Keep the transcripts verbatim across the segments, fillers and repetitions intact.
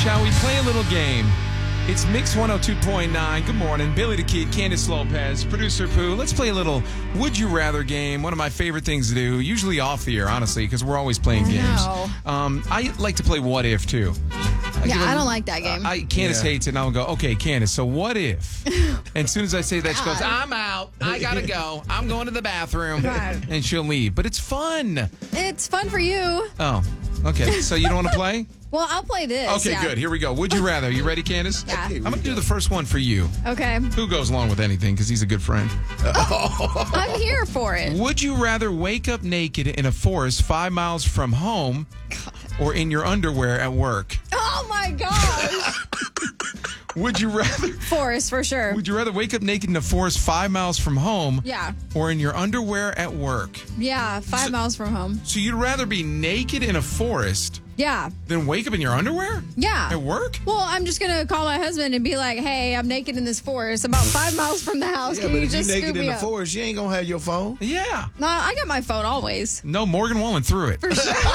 shall we play a little game? It's Mix one oh two point nine. Good morning. Billy the Kid, Candace Lopez, Producer Pooh. Let's play a little Would You Rather game. One of my favorite things to do, usually off the air, honestly, because we're always playing I games. know. Um, I like to play What If, too. I Yeah, give I them- don't like that game. Uh, I, Candace Yeah. hates it, and I'll go, okay, Candace, so what if? And as soon as I say that, she goes, I'm out. I got to go. I'm going to the bathroom. God. And she'll leave. But it's fun. It's fun for you. Oh, okay. So you don't want to play? Well, I'll play this. Okay, yeah. good. Here we go. Would you rather? You ready, Candace? Yeah. I'm going to do the first one for you. Okay. Who goes along with anything because he's a good friend. I'm here for it. Would you rather wake up naked in a forest five miles from home or in your underwear at work? Oh my gosh. Would you rather Forest for sure. Would you rather wake up naked in a forest five miles from home Yeah. or in your underwear at work? Yeah. Five So- miles from home. So you'd rather be naked in a forest Yeah. than wake up in your underwear Yeah. at work? Well, I'm just gonna call my husband and be like, "Hey, I'm naked in this forest, about five miles from the house. Yeah, Can but you if you're just naked scoop in me the up?" forest, you ain't gonna have your phone. Yeah. No, I got my phone always. No, Morgan Wallen threw it. For sure.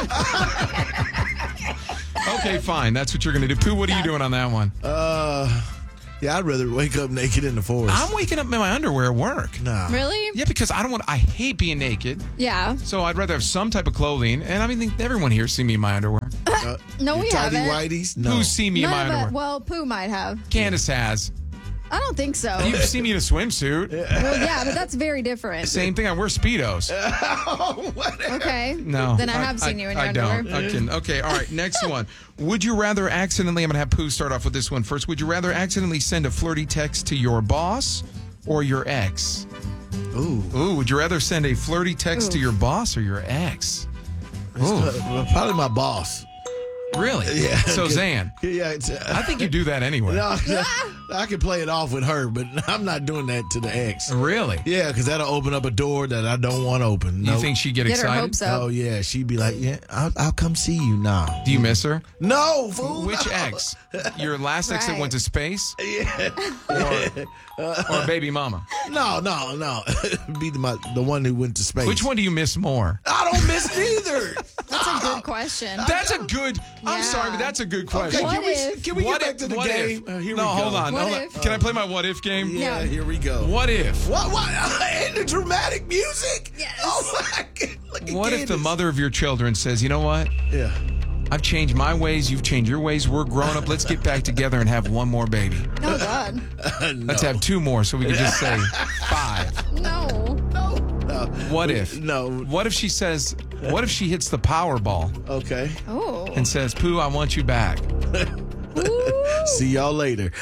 Okay, fine. That's what you're going to do. Pooh, what are you doing on that one? Uh, yeah, I'd rather wake up naked in the forest. I'm waking up in my underwear at work. nah. Really? Yeah, because I don't want. I hate being naked, Yeah. so I'd rather have some type of clothing. And I mean, everyone here see me in my underwear. Uh, No, your we tidy haven't. whities? No. Who's seen me in my None of underwear? it. Well, Pooh might have. Candace has. I don't think so. You've seen me in a swimsuit. Well, yeah, but that's very different. Same thing. I wear Speedos. Okay. No. Then I have seen you in your I underwear. don't. I can. Okay. All right. Next one. Would you rather accidentally? I'm going to have Pooh start off with this one first. Would you rather accidentally send a flirty text to your boss or your ex? Ooh. Ooh. Would you rather send a flirty text to Ooh. your boss or your ex? Ooh. Uh, probably my boss. Really? Yeah. So Zan, Yeah, it's, uh, I think you do that anyway. no, I can play it off with her, but I'm not doing that to the ex. Really? Yeah, because that'll open up a door that I don't want open. You No. think she'd get, Get her excited? hopes up. Oh, yeah. She'd be like, yeah, I'll, I'll come see you now. Do you miss her? No, fool. Which no. ex? Your last ex that Right. went to space? Yeah. Or, or baby mama? No, no, no. Be the, my, the one who went to space. Which one do you miss more? I don't miss neither. That's a good question. That's a good. I'm Yeah. sorry, but that's a good question. Okay, What can we, if- can we What get back if- to the what game? if- Uh, here no, we go. hold on. What hold on. if- Can I play my what if game? Yeah, Yeah. here we go. What if? What? What? And the dramatic music? Yes. Oh, my God. Look at What if the Candace. mother of your children says, you know what? Yeah. I've changed my ways. You've changed your ways. We're grown up. Let's get back together and have one more baby. Oh, God. no. Let's have two more so we can just say five. No. No. No. What if? No. What if she says, what if she hits the Powerball Okay. Oh. and says, Pooh, I want you back? Ooh. See y'all later.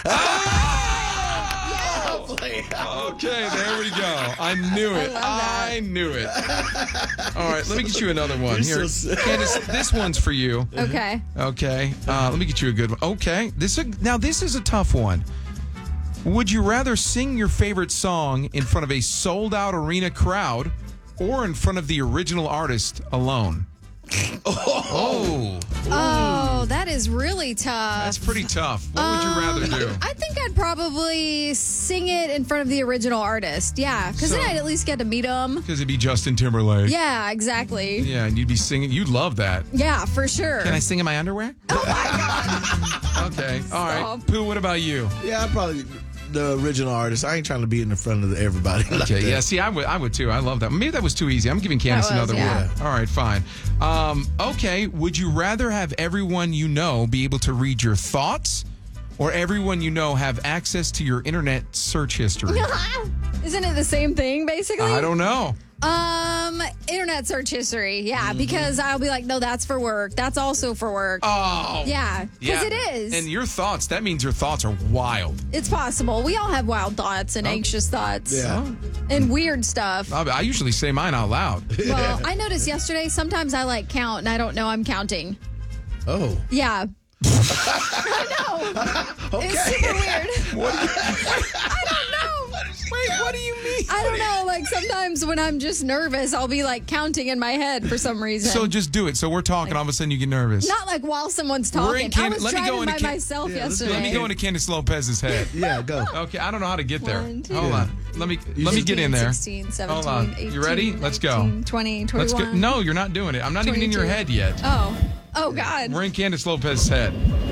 Okay, there we go. I knew it. I love that. I knew it. All right, let me get you another one. You're Here, so sick. Candace, this one's for you. Okay. Okay, uh, let me get you a good one. Okay, this now this is a tough one. Would you rather sing your favorite song in front of a sold-out arena crowd or in front of the original artist alone? Oh, Oh, that is really tough. that's pretty tough. What would you rather do? I think I'd probably sing it in front of the original artist. Yeah, because So- then I'd at least get to meet him. Because it'd be Justin Timberlake. Yeah, exactly. Yeah, and you'd be singing. You'd love that. Yeah, for sure. Can I sing in my underwear? Oh my god. Okay. All right. Stop. Pooh, what about you? Yeah, I probably the original artist. I ain't trying to be in the front of everybody. like Okay. that. Yeah. See, I would. I would too. I love that. Maybe that was too easy. I'm giving Candace That was, another yeah. one. All right. Fine. Um, okay. Would you rather have everyone you know be able to read your thoughts, or everyone you know have access to your internet search history? Isn't it the same thing, basically? I don't know. Um, internet search history. Yeah, because I'll be like, no, that's for work. That's also for work. Oh. Yeah, because it is. And your thoughts. That means your thoughts are wild. It's possible. We all have wild thoughts and anxious thoughts. Yeah. And weird stuff. I, I usually say mine out loud. Well, I noticed yesterday, sometimes I like count and I don't know I'm counting. Oh. Yeah. I know. Okay. It's super weird. What do you, I don't know. wait. What do you mean? I don't know. Like sometimes when I'm just nervous, I'll be like counting in my head for some reason. So just do it. So we're talking. All of a sudden, you get nervous. Not like while someone's We're talking. in Can- I was let me trying go it into by Can- myself Yeah, let's- yesterday. Let me go into Candace Lopez's head. Yeah, go. Okay, I don't know how to get there. One, two, Hold on. Let me let me get in there. sixteen, seventeen, Hold on. eighteen, You ready? Let's go. nineteen, twenty, Let's twenty-one. go. No, you're not doing it. I'm not even in your twenty-two. head yet. Oh. Oh, God. We're in Candace Lopez's head.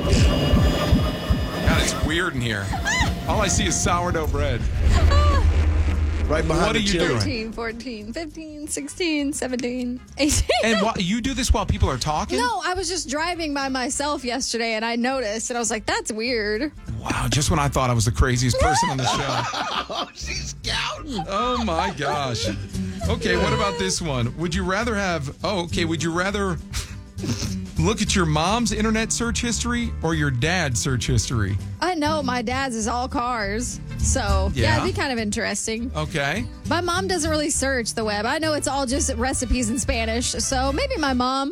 God, it's weird in here. All I see is sourdough bread. Right behind What the are you chili. doing? thirteen, fourteen, fifteen, sixteen, seventeen, eighteen. And while, you do this while people are talking? No, I was just driving by myself yesterday and I noticed and I was like, that's weird. Wow, just when I thought I was the craziest person on the show. Oh, she's counting. Oh my gosh. Okay, what about this one? Would you rather have, oh, okay, would you rather look at your mom's internet search history or your dad's search history? I know my dad's is all cars. So, yeah, Yeah. it'd be kind of interesting. Okay. My mom doesn't really search the web. I know it's all just recipes in Spanish. So maybe my mom.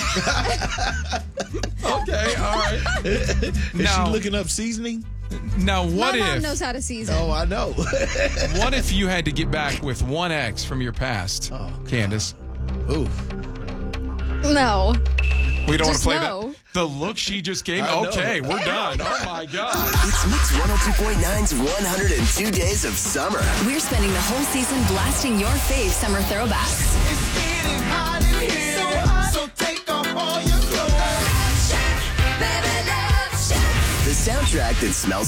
Okay, all right. Is Now- she looking up seasening? Now, what my mom if knows how to season. Oh, I know. what if you had to get back with one ex from your past, Oh, Candace? Ooh. No. We don't want to Just play no. that. The look she just gave. I know. Okay, we're done. Oh my God. It's Mix one oh two point nine's one hundred two Days of Summer. We're spending the whole season blasting your fave summer throwbacks. The soundtrack that smells